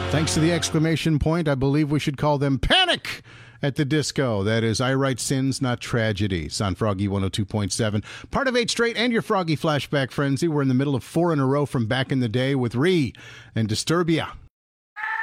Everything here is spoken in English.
Thanks to the exclamation point, I believe we should call them Panic at the Disco. That is I Write Sins, Not Tragedies on Froggy 102.7. Part of 8 Straight and your Froggy Flashback Frenzy. We're in the middle of 4 in a row from back in the day with Ree and Disturbia.